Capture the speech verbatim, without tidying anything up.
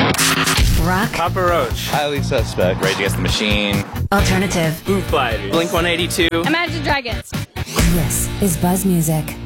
Rock. Papa Roach. Highly Suspect. Rage Against the Machine. Alternative. Foo Fighters. Blink one eighty-two. Imagine Dragons. This is Buzz Music.